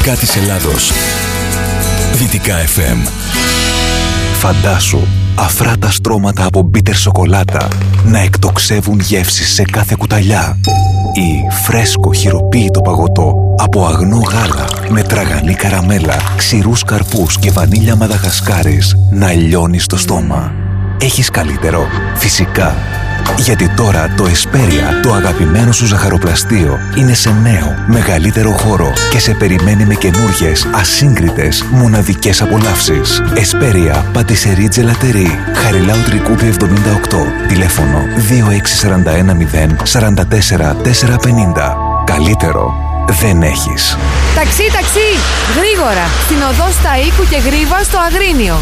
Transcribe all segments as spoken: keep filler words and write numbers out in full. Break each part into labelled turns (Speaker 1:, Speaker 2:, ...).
Speaker 1: ραδιοφωνικά της Ελλάδος. Δυτικά εφ εμ.
Speaker 2: Φαντάσου αφράτα στρώματα από μπίτερ σοκολάτα να εκτοξεύουν γεύσεις σε κάθε κουταλιά. Ή φρέσκο χειροποίητο παγωτό από αγνό γάλα με τραγανή καραμέλα, ξηρούς καρπούς και βανίλια μαδαγασκάρης να λιώνει στο στόμα. Έχεις καλύτερο? Φυσικά. Γιατί τώρα το Εσπέρια, το αγαπημένο σου ζαχαροπλαστείο, είναι σε νέο, μεγαλύτερο χώρο και σε περιμένει με καινούργιες, ασύγκριτες, μοναδικές απολαύσεις. Εσπέρια, πατησερί τζελατερί, Χαριλάου Τρικούπη εβδομήντα οκτώ, τηλέφωνο δύο έξι τέσσερα ένα μηδέν τέσσερα τέσσερα τέσσερα πενήντα. Καλύτερο δεν έχεις.
Speaker 3: Ταξί, ταξί! Γρήγορα! Στην οδό Σταΐκου και Γρίβα στο Αγρίνιο.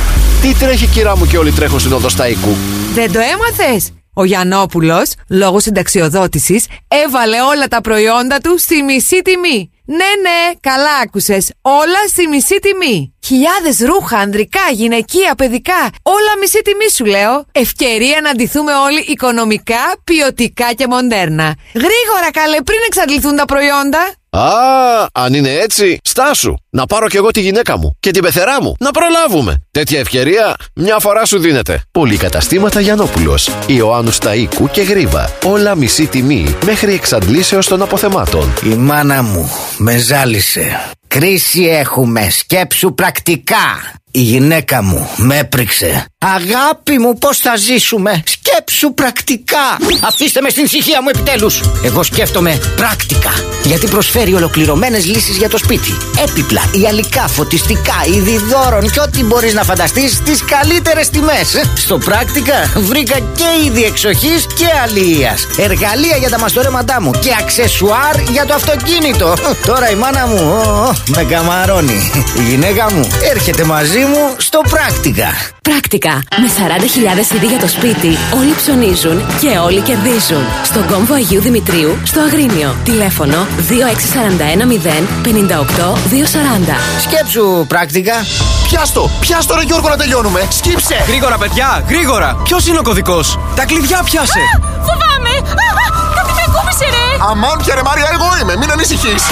Speaker 4: Τι τρέχει, κυρά μου, και όλοι τρέχουν στην οδό Σταΐκου?
Speaker 3: Δεν το έμαθες? Ο Γιαννόπουλος, λόγω συνταξιοδότησης, έβαλε όλα τα προϊόντα του στη μισή τιμή. Ναι, ναι, καλά άκουσες. Όλα στη μισή τιμή. Χιλιάδες ρούχα, ανδρικά, γυναικεία, παιδικά. Όλα μισή τιμή σου λέω. Ευκαιρία να ντυθούμε όλοι οικονομικά, ποιοτικά και μοντέρνα. Γρήγορα καλέ, πριν εξαντληθούν τα προϊόντα.
Speaker 4: Α, αν είναι έτσι, στάσου. Να πάρω κι εγώ τη γυναίκα μου και την πεθερά μου. Να προλάβουμε. Τέτοια ευκαιρία μια φορά σου δίνεται. Πολυκαταστήματα Γιαννόπουλος, Ιωάννου Σταΐκου και Γρίβα. Όλα μισή τιμή μέχρι εξαντλήσεως των αποθεμάτων.
Speaker 5: Η μάνα μου με ζάλισε. Κρίση έχουμε, σκέψου πρακτικά. Η γυναίκα μου με έπριξε. Αγάπη μου, πώς θα ζήσουμε? Σκέψου πρακτικά. Αφήστε με στην ησυχία μου επιτέλους. Εγώ σκέφτομαι πράκτικα, γιατί προσφέρει ολοκληρωμένες λύσεις για το σπίτι. Έπιπλα, ιαλικά, φωτιστικά, είδη δώρων και ό,τι μπορείς να φανταστείς στις καλύτερες τιμές. Στο πράκτικα βρήκα και είδη εξοχής και αλληλείας, εργαλεία για τα μαστορέματά μου και αξεσουάρ για το αυτοκίνητο. Τώρα η μάνα μου ο, με καμαρώνει. Η γυναίκα μου έρχεται μαζί μου στο πράκτικα.
Speaker 6: Πράκτικα. Με σαράντα χιλιάδες είδη για το σπίτι, όλοι ψωνίζουν και όλοι κερδίζουν. Στον κόμβο Αγίου Δημητρίου, στο Αγρίνιο. Τηλέφωνο δύο έξι τέσσερα ένα μηδέν πέντε οκτώ δύο σαράντα.
Speaker 5: Σκέψου πράκτικα.
Speaker 4: Πιάστο, πιάστο ρε Γιώργο, να τελειώνουμε. Σκύψε.
Speaker 7: Γρήγορα παιδιά, γρήγορα. Ποιος είναι ο κωδικός? Τα κλειδιά πιάσε.
Speaker 8: Α, φοβάμαι. Α, κάτι με ακούμπησε ρε.
Speaker 4: Αμάν πια ρε Μάρια, εγώ είμαι, μην ανησυχείς.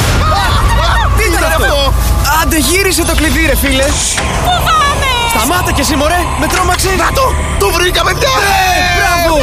Speaker 7: Τι ήταν αυτό? Άντε γύρισε το κλειδί ρε φίλε.
Speaker 8: Φοβάμαι.
Speaker 7: Σταμάτα κι εσύ μωρέ, με τρόμαξε.
Speaker 4: Να το, το βρήκα παιδιά.
Speaker 7: Μπράβο.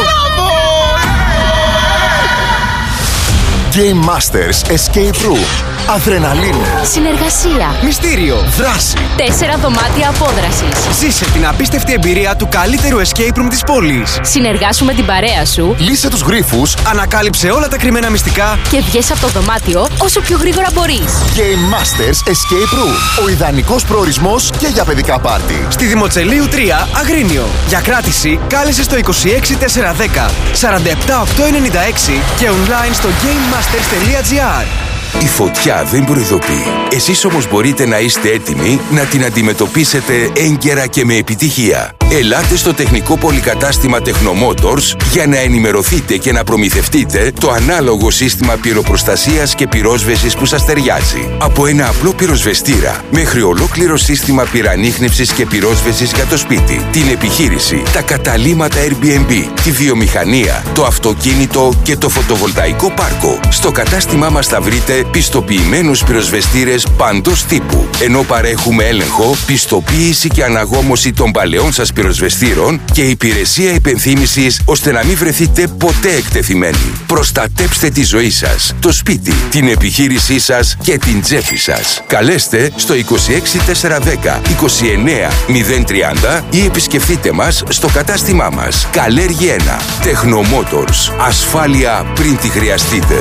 Speaker 1: Game Masters Escape Room. Αδρεναλίνη.
Speaker 6: Συνεργασία.
Speaker 7: Μυστήριο.
Speaker 1: Δράση.
Speaker 6: Τέσσερα δωμάτια απόδρασης.
Speaker 7: Ζήσε την απίστευτη εμπειρία του καλύτερου escape room της πόλης.
Speaker 6: Συνεργάσου με την παρέα σου.
Speaker 1: Λύσε τους γρίφους.
Speaker 7: Ανακάλυψε όλα τα κρυμμένα μυστικά
Speaker 6: Και βγες από το δωμάτιο όσο πιο γρήγορα μπορείς.
Speaker 1: Game Masters Escape Room. Ο ιδανικός προορισμός και για παιδικά πάρτι.
Speaker 7: στη Δημοτσελείου τρία, Αγρίνιο. Για κράτηση κάλεσε στο είκοσι έξι τετρακόσια δέκα σαράντα επτά οκτακόσια ενενήντα έξι και online στο game masters τελεία gr.
Speaker 9: Η φωτιά δεν προειδοποιεί. Εσείς όμως μπορείτε να είστε έτοιμοι να την αντιμετωπίσετε έγκαιρα και με επιτυχία. Ελάτε στο τεχνικό πολυκατάστημα Technomotors για να ενημερωθείτε και να προμηθευτείτε το ανάλογο σύστημα πυροπροστασίας και πυρόσβεσης που σας ταιριάζει. Από ένα απλό πυροσβεστήρα μέχρι ολόκληρο σύστημα πυρανίχνευσης και πυρόσβεσης για το σπίτι, την επιχείρηση, τα καταλύματα Airbnb, τη βιομηχανία, το αυτοκίνητο και το φωτοβολταϊκό πάρκο. Στο κατάστημά μας θα βρείτε πιστοποιημένους πυροσβεστήρες παντός τύπου, ενώ παρέχουμε έλεγχο, πιστοποίηση και αναγόμωση των παλαιών σας πυροσβεστήρων και υπηρεσία υπενθύμησης ώστε να μην βρεθείτε ποτέ εκτεθειμένοι. Προστατέψτε τη ζωή σας, το σπίτι, την επιχείρησή σας και την τσέπη σας. Καλέστε στο είκοσι έξι τετρακόσια δέκα είκοσι εννέα μηδέν τριάντα ή επισκεφτείτε μας στο κατάστημά μας. Καλέργη ένα. Technomotors. Ασφάλεια πριν τη χρειαστείτε.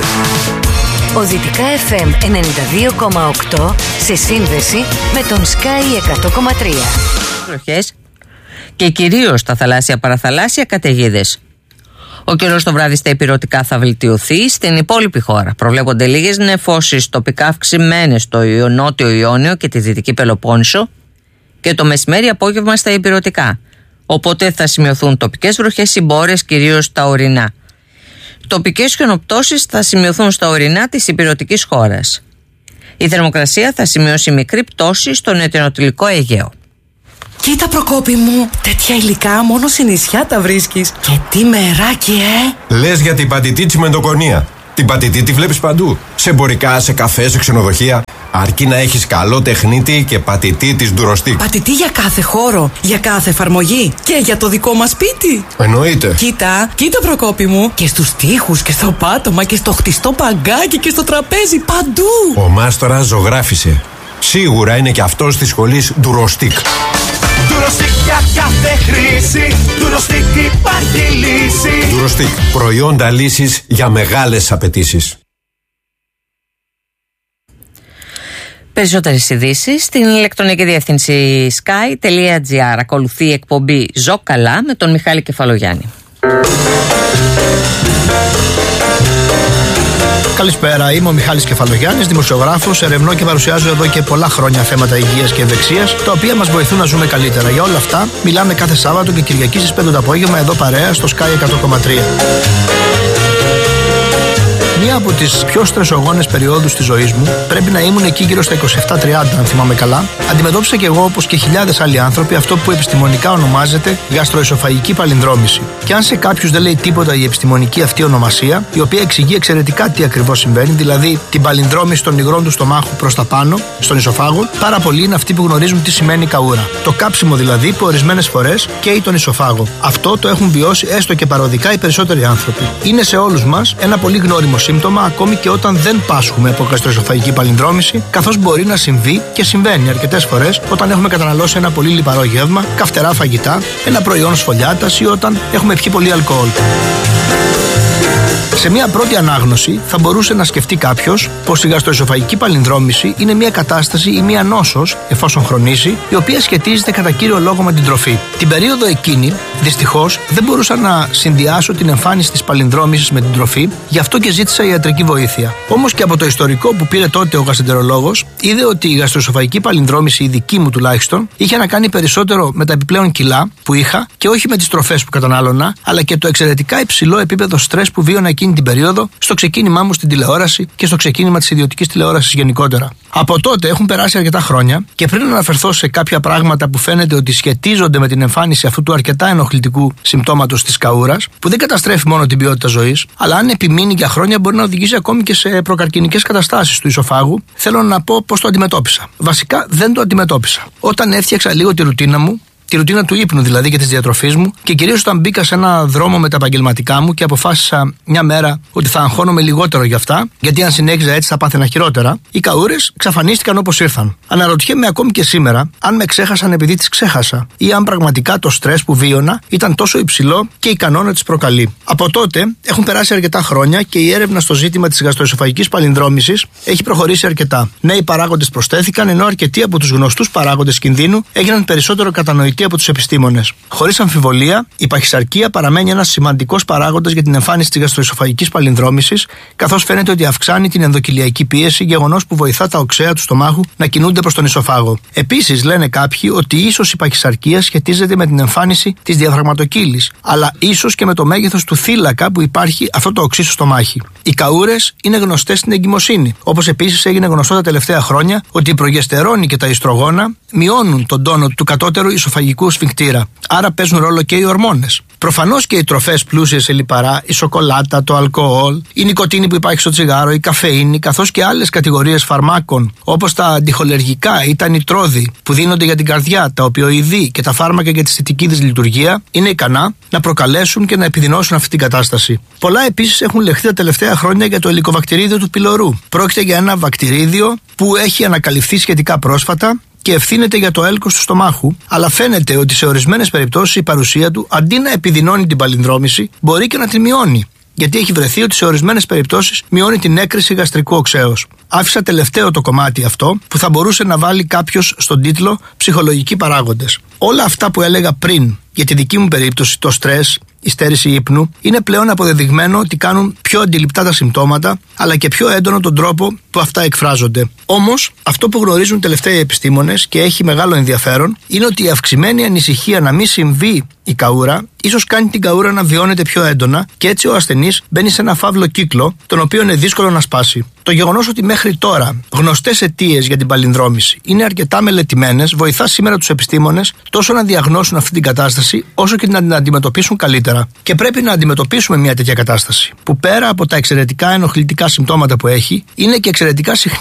Speaker 10: Ο Δυτικά εφ εμ ενενήντα δύο κόμμα οκτώ σε σύνδεση με τον Sky εκατό κόμμα τρία.
Speaker 11: Βροχές και κυρίως στα θαλάσσια παραθαλάσσια καταιγίδες. Ο καιρός το βράδυ στα ηπειρωτικά θα βελτιωθεί, στην υπόλοιπη χώρα προβλέπονται λίγες νεφώσεις τοπικά αυξημένες στο νότιο Ιόνιο και τη δυτική Πελοπόννησο και το μεσημέρι απόγευμα στα ηπειρωτικά. Οπότε θα σημειωθούν τοπικές βροχές συμπόρες, κυρίως στα ορεινά. Τοπικές χιονοπτώσεις θα σημειωθούν στα ορεινά της ηπειρωτικής χώρας. Η θερμοκρασία θα σημειώσει μικρή πτώση στο νοτιοανατολικό Αιγαίο.
Speaker 12: Κοίτα Προκόπη μου, τέτοια υλικά μόνο σε νησιά τα βρίσκεις. Και τι μεράκι, ε!
Speaker 13: Λες για την πατητή τσιμεντοκονία. Την πατητή τη βλέπεις παντού. Σε εμπορικά, σε καφέ, σε ξενοδοχεία. Αρκεί να έχεις καλό τεχνίτη και πατητή της Durostick.
Speaker 12: Πατητή για κάθε χώρο, για κάθε εφαρμογή και για το δικό μας σπίτι.
Speaker 13: Εννοείται.
Speaker 12: Κοίτα, κοίτα Προκόπη μου. Και στους τοίχους και στο πάτωμα και στο χτιστό παγκάκι και στο τραπέζι, παντού.
Speaker 13: Ο Μάστορας ζωγράφισε. Σίγουρα είναι και αυτός της σχολής Durostick.
Speaker 14: Durostick για κάθε χρήση. Durostick υπάρχει λύση.
Speaker 13: Durostick. Προϊόντα λύσης για μεγάλες απαιτήσεις.
Speaker 11: Περισσότερες ειδήσεις στην ηλεκτρονική διεύθυνση sky τελεία gr. Ακολουθεί η εκπομπή Ζω Καλά με τον Μιχάλη Κεφαλογιάννη.
Speaker 15: Καλησπέρα, είμαι ο Μιχάλης Κεφαλογιάννης, δημοσιογράφος, ερευνώ και παρουσιάζω εδώ και πολλά χρόνια θέματα υγείας και ευεξίας, τα οποία μας βοηθούν να ζούμε καλύτερα. Για όλα αυτά, μιλάμε κάθε Σάββατο και Κυριακή στις πέντε το απόγευμα εδώ παρέα στο Sky εκατό κόμμα τρία. Μία από τις πιο στρεσογόνες περιόδους της ζωής μου, πρέπει να ήμουν εκεί γύρω στα είκοσι επτά τριάντα, αν θυμάμαι καλά, αντιμετώπισα και εγώ, όπως και χιλιάδες άλλοι άνθρωποι, αυτό που επιστημονικά ονομάζεται γαστροεσοφαγική παλινδρόμηση. Και αν σε κάποιους δεν λέει τίποτα η επιστημονική αυτή ονομασία, η οποία εξηγεί εξαιρετικά τι ακριβώς συμβαίνει, δηλαδή την παλινδρόμηση των υγρών του στομάχου προς τα πάνω, στον ισοφάγο, πάρα πολλοί είναι αυτοί που γνωρίζουν τι σημαίνει καούρα. Το κάψιμο δηλαδή που ορισμένες φορές καίει τον ισοφάγο. Αυτό το έχουν βιώσει έστω και παροδικά οι περισσότεροι άνθρωποι. Είναι σε όλους μας ένα πολύ γνώριμο σύμπτωμα, ακόμη και όταν δεν πάσχουμε από γαστροεσοφαγική παλινδρόμηση, καθώς μπορεί να συμβεί και συμβαίνει αρκετές φορές όταν έχουμε καταναλώσει ένα πολύ λιπαρό γεύμα, καυτερά φαγητά, ένα προϊόν σφολιάτας ή όταν έχουμε πιει πολύ αλκοόλ. Σε μια πρώτη ανάγνωση θα μπορούσε να σκεφτεί κάποιος πως η γαστροεσοφαγική παλινδρόμηση είναι μια κατάσταση ή μια νόσος, εφόσον χρονίσει, η οποία σχετίζεται κατά κύριο λόγο με την τροφή. Την περίοδο εκείνη, δυστυχώς, δεν μπορούσα να συνδυάσω την εμφάνιση της παλινδρόμησης με την τροφή, γι' αυτό και ζήτησα ιατρική βοήθεια. Όμως και από το ιστορικό που πήρε τότε ο γαστρεντερολόγος, είδε ότι η γαστροεσοφαγική παλινδρόμηση, η δική μου τουλάχιστον, είχε να κάνει περισσότερο με τα επιπλέον κιλά που είχα και όχι με τις τροφές που κατανάλωνα, αλλά και το εξαιρετικά υψηλό επίπεδο στρες που βίωνα εκείνη την περίοδο στο ξεκίνημά μου στην τηλεόραση και στο ξεκίνημα της ιδιωτικής τηλεόρασης γενικότερα. Από τότε έχουν περάσει αρκετά χρόνια και πριν αναφερθώ σε κάποια πράγματα που φαίνεται ότι σχετίζονται με την εμφάνιση αυτού του αρκετά ενοχλητικού συμπτώματος της καούρας, που δεν καταστρέφει μόνο την ποιότητα ζωής, αλλά αν επιμείνει για χρόνια μπορεί να οδηγήσει ακόμη και σε προκαρκινικές καταστάσεις του ισοφάγου, θέλω να πω πώς το αντιμετώπισα. Βασικά δεν το αντιμετώπισα. Όταν έφτιαξα λίγο τη ρουτίνα μου, τη ρουτίνα του ύπνου δηλαδή και της διατροφής μου, και κυρίως όταν μπήκα σε ένα δρόμο με τα επαγγελματικά μου και αποφάσισα μια μέρα ότι θα αγχώνομαι λιγότερο γι' αυτά, γιατί αν συνέχιζα έτσι θα πάθαινα χειρότερα, οι καούρες εξαφανίστηκαν όπως ήρθαν. Αναρωτιέμαι ακόμη και σήμερα αν με ξέχασαν επειδή τις ξέχασα ή αν πραγματικά το στρες που βίωνα ήταν τόσο υψηλό και ικανό να τις προκαλεί. Από τότε έχουν περάσει αρκετά χρόνια και η έρευνα στο ζήτημα της γαστροεσοφαγικής παλινδρόμησης έχει προχωρήσει αρκετά. Νέοι παράγοντες προσθέθηκαν, ενώ αρκετοί από τους γνωστούς παράγοντες κινδύνου έγιναν περισσότερο κατανοητοί από τους επιστήμονες. Χωρίς αμφιβολία, η παχυσαρκία παραμένει ένας σημαντικός παράγοντας για την εμφάνιση της γαστροεσοφαγικής παλινδρόμησης, καθώς φαίνεται ότι αυξάνει την ενδοκυλιακή πίεση, γεγονός που βοηθά τα οξέα του στομάχου να κινούνται προς τον ισοφάγο. Επίσης, λένε κάποιοι ότι ίσως η παχυσαρκία σχετίζεται με την εμφάνιση της διαφραγματοκύλης, αλλά ίσως και με το μέγεθος του θύλακα που υπάρχει αυτό το οξύ στο στομάχι. Οι καούρες είναι γνωστές στην εγκυμοσύνη, όπως επίσης έγινε γνωστό τα τελευταία χρόνια ότι η προγεστερόνη και τα ιστρογόνα μειώνουν τον τόνο του κατώτερου ισοφαγικού σφιγκτήρα. Άρα παίζουν ρόλο και οι ορμόνες. Προφανώς και οι τροφές πλούσιες σε λιπαρά, η σοκολάτα, το αλκοόλ, η νοικοτήνη που υπάρχει στο τσιγάρο, η καφεΐνη, καθώς και άλλες κατηγορίες φαρμάκων όπως τα αντιχολεργικά ή τα νητρόδη που δίνονται για την καρδιά, τα οπιοειδή και τα φάρμακα για τη θετική της λειτουργία είναι ικανά να προκαλέσουν και να επιδεινώσουν αυτή την κατάσταση. Πολλά επίσης έχουν λεχθεί τα τελευταία χρόνια για το ελικοβακτηρίδιο του πυλωρού. Πρόκειται για ένα βακτηρίδιο που έχει ανακαλυφθεί σχετικά πρόσφατα και ευθύνεται για το έλκος του στομάχου, αλλά φαίνεται ότι σε ορισμένες περιπτώσεις η παρουσία του αντί να επιδεινώνει την παλινδρόμηση, μπορεί και να τη μειώνει. Γιατί έχει βρεθεί ότι σε ορισμένες περιπτώσεις μειώνει την έκρηση γαστρικού οξέως. Άφησα τελευταίο το κομμάτι αυτό που θα μπορούσε να βάλει κάποιος στον τίτλο ψυχολογικοί παράγοντες. Όλα αυτά που έλεγα πριν για τη δική μου περίπτωση, το στρες, η στέρηση ύπνου, είναι πλέον αποδεδειγμένο ότι κάνουν πιο αντιληπτά τα συμπτώματα, αλλά και πιο έντονο τον τρόπο που αυτά εκφράζονται. Όμως, αυτό που γνωρίζουν τελευταίοι επιστήμονες και έχει μεγάλο ενδιαφέρον είναι ότι η αυξημένη ανησυχία να μην συμβεί η καούρα ίσως κάνει την καούρα να βιώνεται πιο έντονα και έτσι ο ασθενής μπαίνει σε ένα φαύλο κύκλο, τον οποίο είναι δύσκολο να σπάσει. Το γεγονός ότι μέχρι τώρα γνωστές αιτίες για την παλινδρόμηση είναι αρκετά μελετημένες βοηθά σήμερα τους επιστήμονες τόσο να διαγνώσουν αυτή την κατάσταση όσο και να την αντιμετωπίσουν καλύτερα. Και πρέπει να αντιμετωπίσουμε μια τέτοια κατάσταση που πέρα από τα εξαιρετικά ενοχλητικά συμπτώματα που έχει, είναι και εξαιρετικά συχνή.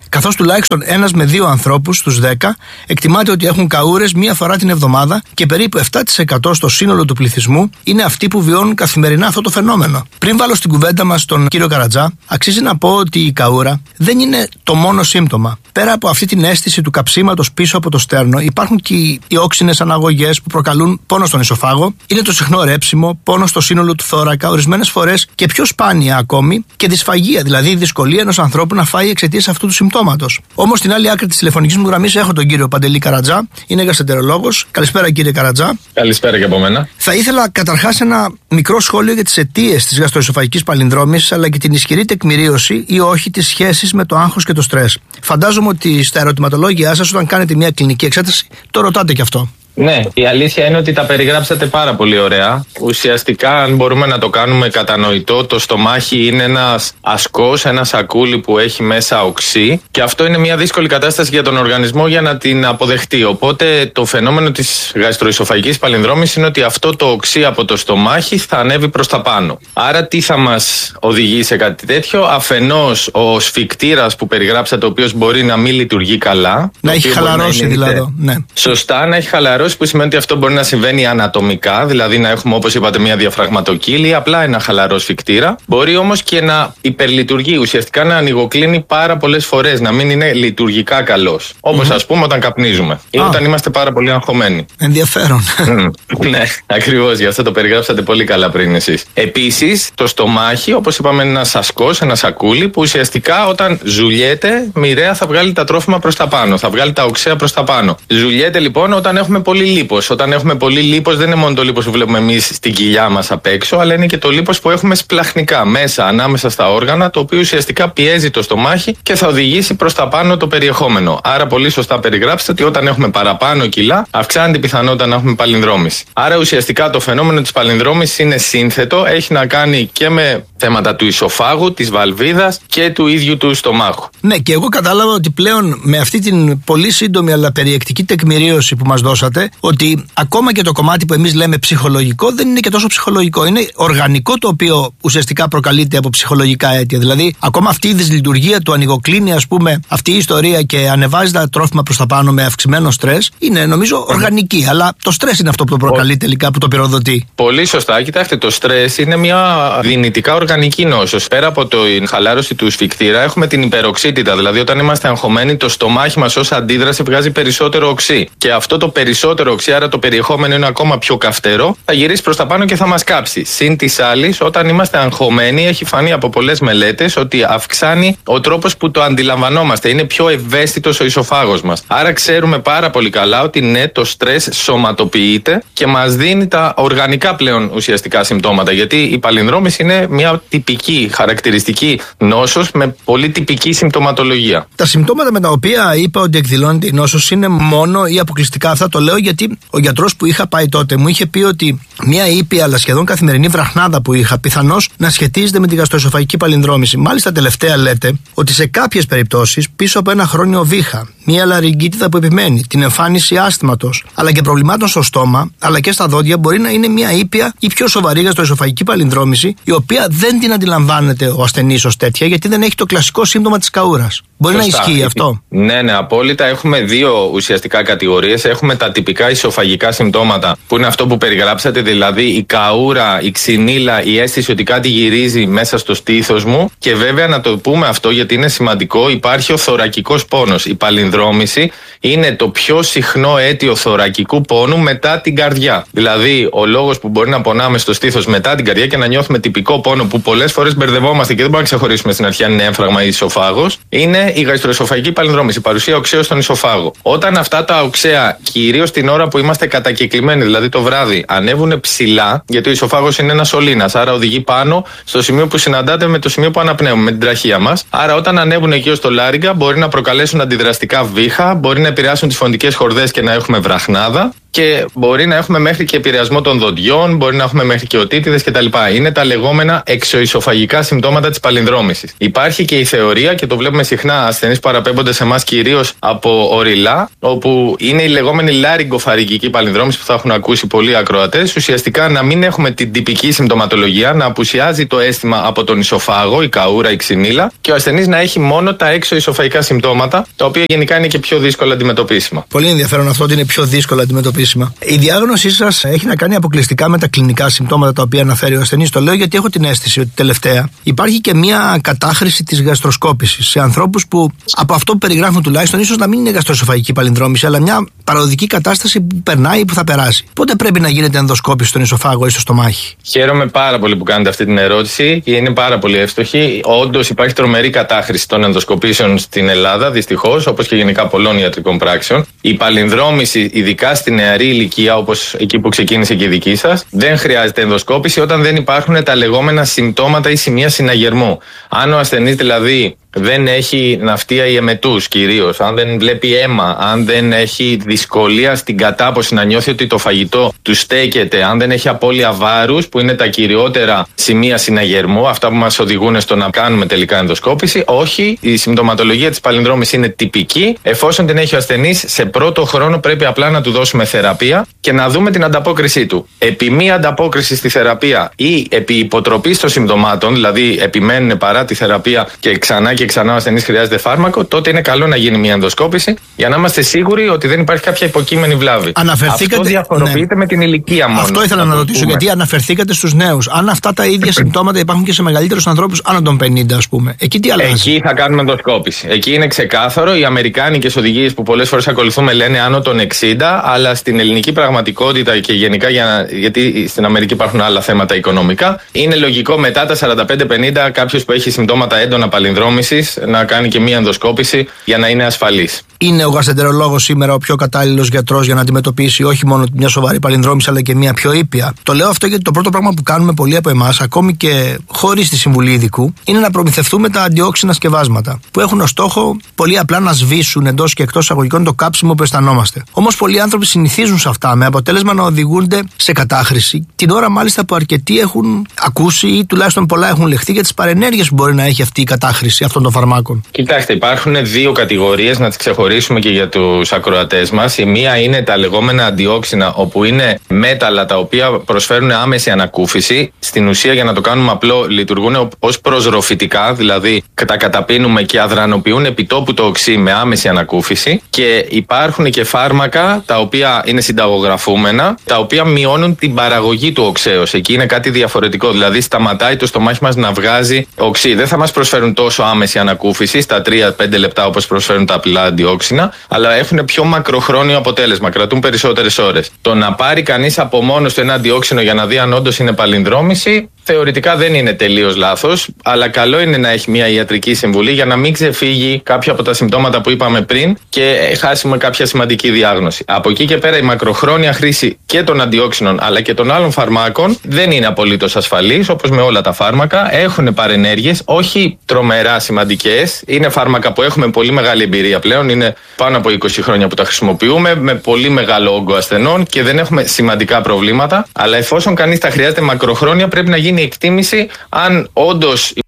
Speaker 15: καθώς τουλάχιστον ένας με δύο ανθρώπους στους δέκα εκτιμάται ότι έχουν καούρες μία φορά την εβδομάδα και περίπου επτά τοις εκατό στο σύνολο του πληθυσμού είναι αυτοί που βιώνουν καθημερινά αυτό το φαινόμενο. Πριν βάλω στην κουβέντα μας τον κύριο Καρατζά, αξίζει να πω ότι η καούρα δεν είναι το μόνο σύμπτωμα. Πέρα από αυτή την αίσθηση του καψίματος πίσω από το στέρνο, υπάρχουν και οι όξινες αναγωγές που προκαλούν πόνο στον ισοφάγο, είναι το συχνό ρέψιμο, πόνο στο σύνολο του θώρακα, ορισμένες φορές και πιο σπάνια ακόμη και δυσφαγία, δηλαδή η δυσκολία ενός ανθρώπου να φάει εξαιτίας αυτού του συμπτώματος. Όμως στην άλλη άκρη της τηλεφωνικής μου γραμμής έχω τον κύριο Παντελή Καρατζά, είναι γαστρεντερολόγος. Καλησπέρα κύριε Καρατζά.
Speaker 16: Καλησπέρα και από μένα.
Speaker 15: Θα ήθελα καταρχάς ένα μικρό σχόλιο για τις αιτίες της γαστροεσοφαγικής παλινδρόμησης αλλά και την ισχυρή τεκμηρίωση ή όχι της σχέσης με το άγχος και το στρες. Φαντάζομαι ότι στα ερωτηματολόγια σας, όταν κάνετε μια κλινική εξέταση, το ρωτάτε κι αυτό.
Speaker 16: Ναι, η αλήθεια είναι ότι τα περιγράψατε πάρα πολύ ωραία. Ουσιαστικά, αν μπορούμε να το κάνουμε κατανοητό, το στομάχι είναι ένας ασκός, ένα σακούλι που έχει μέσα οξύ και αυτό είναι μια δύσκολη κατάσταση για τον οργανισμό για να την αποδεχτεί. Οπότε το φαινόμενο της γαστροεσοφαγικής παλινδρόμησης είναι ότι αυτό το οξύ από το στομάχι θα ανέβει προς τα πάνω. Άρα τι θα μας οδηγεί σε κάτι τέτοιο? Αφενός ο σφικτήρας που περιγράψατε, ο οποίος μπορεί να μην λειτουργεί καλά.
Speaker 15: Να έχει χαλαρώσει δηλαδή. Ναι.
Speaker 16: Σωστά, να έχει χαλαρώσει. Που σημαίνει ότι αυτό μπορεί να συμβαίνει ανατομικά, δηλαδή να έχουμε, όπως είπατε, μια διαφραγματοκύλη, απλά ένα χαλαρό σφικτήρα. Μπορεί όμως και να υπερλειτουργεί, ουσιαστικά να ανοιγοκλίνει πάρα πολλές φορές, να μην είναι λειτουργικά καλός. Όπως mm-hmm. ας πούμε όταν καπνίζουμε ή ah. όταν είμαστε πάρα πολύ αγχωμένοι.
Speaker 15: Ενδιαφέρον.
Speaker 16: Ναι, ακριβώς, γι' αυτό το περιγράψατε πολύ καλά πριν εσείς. Επίσης, το στομάχι, όπως είπαμε, είναι ένας ασκός, ένα σακούλι που ουσιαστικά όταν ζουλιέται, μοιραία θα βγάλει τα τρόφιμα προς τα πάνω, θα βγάλει τα οξέα προς τα πάνω. Ζουλιέται λοιπόν όταν έχουμε πολύ λίπος. Όταν έχουμε πολύ λίπος, δεν είναι μόνο το λίπος που βλέπουμε εμείς στην κοιλιά μας απ' έξω, αλλά είναι και το λίπος που έχουμε σπλαχνικά μέσα, ανάμεσα στα όργανα, το οποίο ουσιαστικά πιέζει το στομάχι και θα οδηγήσει προς τα πάνω το περιεχόμενο. Άρα, πολύ σωστά περιγράψετε ότι όταν έχουμε παραπάνω κιλά, αυξάνεται η πιθανότητα να έχουμε παλινδρόμηση. Άρα, ουσιαστικά το φαινόμενο της παλινδρόμησης είναι σύνθετο, έχει να κάνει και με θέματα του ισοφάγου, της βαλβίδας και του ίδιου του στομάχου.
Speaker 15: Ναι, και εγώ κατάλαβα ότι πλέον με αυτή την πολύ σύντομη αλλά περιεκτική τεκμηρίωση που μας δώσατε, ότι ακόμα και το κομμάτι που εμείς λέμε ψυχολογικό δεν είναι και τόσο ψυχολογικό. Είναι οργανικό, το οποίο ουσιαστικά προκαλείται από ψυχολογικά αίτια. Δηλαδή, ακόμα αυτή η δυσλειτουργία του ανοιγοκλίνει, ας πούμε, αυτή η ιστορία και ανεβάζει τα τρόφιμα προς τα πάνω με αυξημένο στρες, είναι νομίζω οργανική. Αλλά το στρες είναι αυτό που το προκαλεί τελικά, που το πυροδοτεί.
Speaker 16: Πολύ σωστά. Κοιτάξτε, το στρες είναι μια δυνητικά οργανική νόσος. Πέρα από την χαλάρωση του σφικτήρα, έχουμε την υπεροξύτητα. Δηλαδή, όταν είμαστε αγχωμένοι, το στομάχι μας ως αντίδραση βγάζει περισσότερο οξύ. Και αυτό το περισσότερο οξύ, άρα το περιεχόμενο είναι ακόμα πιο καυτερό, θα γυρίσει προς τα πάνω και θα μας κάψει. Συν της άλλης, όταν είμαστε αγχωμένοι, έχει φανεί από πολλές μελέτες ότι αυξάνει ο τρόπος που το αντιλαμβανόμαστε. Είναι πιο ευαίσθητος ο ισοφάγος μας. Άρα ξέρουμε πάρα πολύ καλά ότι ναι, το στρες σωματοποιείται και μας δίνει τα οργανικά πλέον ουσιαστικά συμπτώματα. Γιατί η παλινδρόμηση είναι μια τυπική, χαρακτηριστική νόσος με πολύ τυπική συμπτωματολογία.
Speaker 15: Τα συμπτώματα με τα οποία είπα ότι εκδηλώνεται η νόσος είναι μόνο ή αποκλειστικά αυτά. Το λέω γιατί ο γιατρός που είχα πάει τότε μου είχε πει ότι μια ήπια αλλά σχεδόν καθημερινή βραχνάδα που είχα πιθανώς να σχετίζεται με τη γαστροεσοφαγική παλινδρόμηση. Μάλιστα, τελευταία λέτε ότι σε κάποιες περιπτώσεις πίσω από ένα χρόνιο βήχα, μια λαρυγγίτιδα που επιμένει, την εμφάνιση άσθματος αλλά και προβλημάτων στο στόμα αλλά και στα δόντια μπορεί να είναι μια ήπια ή πιο σοβαρή γαστροεσοφαγική παλινδρόμηση, η οποία δεν την αντιλαμβάνεται ο ασθενής ως τέτοια γιατί δεν έχει το κλασικό σύμπτωμα της καούρας. Μπορεί Σωστά. να ισχύει αυτό.
Speaker 16: Ναι, ναι, απόλυτα. Έχουμε δύο ουσιαστικά κατηγορίες. Έχουμε τα τυπικά ισοφαγικά συμπτώματα, που είναι αυτό που περιγράψατε, δηλαδή η καούρα, η ξυνήλα, η αίσθηση ότι κάτι γυρίζει μέσα στο στήθος μου. Και βέβαια, να το πούμε αυτό γιατί είναι σημαντικό, υπάρχει ο θωρακικός πόνος. Η παλινδρόμηση είναι το πιο συχνό αίτιο θωρακικού πόνου μετά την καρδιά. Δηλαδή, ο λόγος που μπορεί να πονάμε στο στήθος μετά την καρδιά και να νιώθουμε τυπικό πόνο, που πολλές φορές μπερδευόμαστε και δεν μπορούμε να ξεχωρίσουμε στην αρχή αν είναι έμφραγμα ή ισοφάγος, είναι η γαστροεσοφαγική παλινδρόμηση, η παρουσία οξέως στον ισοφάγο. Όταν αυτά τα οξέα, κυρίως την ώρα που είμαστε κατακεκλημένοι, δηλαδή το βράδυ, ανέβουν ψηλά, γιατί ο ισοφάγος είναι ένας σωλήνας, άρα οδηγεί πάνω στο σημείο που συναντάται με το σημείο που αναπνέουμε, με την τραχεία μας. Άρα, όταν ανέβουν εκεί ως το λάριγκα, μπορεί να προκαλέσουν αντιδραστικά βήχα, μπορεί να επηρεάσουν τις φωνητικές χορδές και να έχουμε βραχνάδα. και μπορεί να έχουμε μέχρι και επηρεασμό των δοντιών, μπορεί να έχουμε μέχρι και οτίτιδες κτλ. Είναι τα λεγόμενα εξωεισοφαγικά συμπτώματα της παλινδρόμησης. Υπάρχει και η θεωρία, και το βλέπουμε συχνά, ασθενείς παραπέμπονται σε εμάς κυρίως από οριλά, όπου είναι η λεγόμενη λάριγκοφαρυγγική παλινδρόμηση που θα έχουν ακούσει πολλοί ακροατές. Ουσιαστικά να μην έχουμε την τυπική συμπτωματολογία, να απουσιάζει το αίσθημα από τον ισοφάγο, η καούρα, η ξυνήλα, και ο ασθενής να έχει μόνο τα εξωεισοφαγικά συμπτώματα, τα οποία γενικά είναι και πιο δύσκολα αντιμετωπίσιμα.
Speaker 15: Πολύ ενδιαφέρον αυτό ότι είναι πιο δύσκολα αντιμετωπίσιμα. Η διάγνωσή σας έχει να κάνει αποκλειστικά με τα κλινικά συμπτώματα τα οποία αναφέρει ο ασθενής. Το λέω γιατί έχω την αίσθηση ότι τελευταία υπάρχει και μια κατάχρηση της γαστροσκόπησης σε ανθρώπους που από αυτό που περιγράφουν τουλάχιστον ίσως να μην είναι γαστροεσοφαγική παλινδρόμηση, αλλά μια παροδική κατάσταση που περνάει ή που θα περάσει. Πότε πρέπει να γίνεται ενδοσκόπηση στον ισοφάγο ή στο στομάχι?
Speaker 16: Χαίρομαι πάρα πολύ που κάνετε αυτή την ερώτηση και είναι πάρα πολύ εύστοχη. Όντως υπάρχει τρομερή κατάχρηση των ενδοσκοπήσεων στην Ελλάδα, δυστυχώς, όπως και γενικά πολλών ιατρικών πράξεων. Η παλινδρόμηση, ειδικά στη νεαρή ηλικία, όπως εκεί που ξεκίνησε και η δική σας, δεν χρειάζεται ενδοσκόπηση όταν δεν υπάρχουν τα λεγόμενα συμπτώματα ή σημεία συναγερμού. Αν ο ασθενής δηλαδή δεν έχει ναυτία ή εμετούς κυρίως, αν δεν βλέπει αίμα, αν δεν έχει δυσκολία στην κατάποση να νιώθει ότι το φαγητό του στέκεται, αν δεν έχει απώλεια βάρους, που είναι τα κυριότερα σημεία συναγερμού, αυτά που μας οδηγούν στο να κάνουμε τελικά ενδοσκόπηση, όχι, η συμπτωματολογία της παλινδρόμησης είναι τυπική. Εφόσον την έχει ο ασθενής, σε πρώτο χρόνο πρέπει απλά να του δώσουμε θεραπεία και να δούμε την ανταπόκρισή του. Επί μη ανταπόκριση στη θεραπεία ή επί υποτροπής των συμπτωμάτων, δηλαδή επιμένουν παρά τη θεραπεία και ξανά και ξανά ο ασθενής χρειάζεται φάρμακο, τότε είναι καλό να γίνει μια ενδοσκόπηση για να είμαστε σίγουροι ότι δεν υπάρχει κάποια υποκείμενη βλάβη.
Speaker 15: Αναφερθήκατε...
Speaker 16: Αυτό διαφοροποιείται ναι. με την ηλικία μόνο.
Speaker 15: Αυτό ήθελα να, να ρωτήσω, πούμε. Γιατί αναφερθήκατε στους νέους. Αν αυτά τα ίδια συμπτώματα υπάρχουν και σε μεγαλύτερους ανθρώπους άνω των πενήντα, ας πούμε, εκεί τι αλλάζει?
Speaker 16: Εκεί θα κάνουμε ενδοσκόπηση. Εκεί είναι ξεκάθαρο. Οι αμερικάνικες οδηγίες που πολλές φορές ακολουθούμε λένε άνω των εξήντα, αλλά στην ελληνική πραγματικότητα και γενικά, για, γιατί στην Αμερική υπάρχουν άλλα θέματα οικονομικά, είναι λογικό μετά τα σαράντα πέντε πενήντα κάποιος που έχει συμπτώματα έντονα παλινδρόμησης να κάνει και μία ενδοσκόπηση για να είναι ασφαλής.
Speaker 15: Είναι ο γαστρεντερολόγος σήμερα ο πιο κατάλληλος γιατρός για να αντιμετωπίσει όχι μόνο μια σοβαρή παλινδρόμηση αλλά και μια πιο ήπια? Το λέω αυτό γιατί το πρώτο πράγμα που κάνουμε πολλοί από εμάς, ακόμη και χωρίς τη συμβουλή ειδικού, είναι να προμηθευτούμε τα αντιόξινα σκευάσματα που έχουν ως στόχο πολύ απλά να σβήσουν εντός και εκτός εισαγωγικών το κάψιμο που αισθανόμαστε. Όμως πολλοί άνθρωποι συνηθίζουν σε αυτά με αποτέλεσμα να οδηγούνται σε κατάχρηση, την ώρα μάλιστα που αρκετοί έχουν ακούσει ή τουλάχιστον πολλά έχουν λεχθεί για τις παρενέργειες που μπορεί να έχει αυτή η κατάχρηση αυτών των φαρμάκων.
Speaker 16: Κοιτάξτε, υπάρχουν δύο κατηγορίες να τις ξεχωρίσουμε και για τους ακροατές μας. Η μία είναι τα λεγόμενα αντιόξινα, όπου είναι μέταλλα τα οποία προσφέρουν άμεση ανακούφιση. Στην ουσία, για να το κάνουμε απλό, λειτουργούν ως προσροφητικά, δηλαδή τα καταπίνουμε και αδρανοποιούν επιτόπου το οξύ με άμεση ανακούφιση. Και υπάρχουν και φάρμακα τα οποία είναι συνταγογραφούμενα, τα οποία μειώνουν την παραγωγή του οξέως. Εκεί είναι κάτι διαφορετικό, δηλαδή σταματάει το στομάχι μας να βγάζει οξύ. Δεν θα μας προσφέρουν τόσο άμεση ανακούφιση στα τρία με πέντε λεπτά όπως προσφέρουν τα απλά αντιόξινα, αλλά έχουν πιο μακροχρόνιο αποτέλεσμα, κρατούν περισσότερες ώρες. Το να πάρει κανείς από μόνος του ένα αντιόξινο για να δει αν όντως είναι παλινδρόμηση, θεωρητικά δεν είναι τελείως λάθος, αλλά καλό είναι να έχει μια ιατρική συμβουλή για να μην ξεφύγει κάποια από τα συμπτώματα που είπαμε πριν και χάσουμε κάποια σημαντική διάγνωση. Από εκεί και πέρα η μακροχρόνια χρήση και των αντιόξινων αλλά και των άλλων φαρμάκων δεν είναι απολύτως ασφαλής, όπως με όλα τα φάρμακα. Έχουν παρενέργειες, όχι τρομερά σημαντικές. Είναι φάρμακα που έχουμε πολύ μεγάλη εμπειρία πλέον, είναι πάνω από είκοσι χρόνια που τα χρησιμοποιούμε, με πολύ μεγάλο όγκο ασθενών και δεν έχουμε σημαντικά προβλήματα. Αλλά εφόσον κανείς τα χρειάζεται μακροχρόνια, πρέπει να γίνει εκτίμηση αν όντως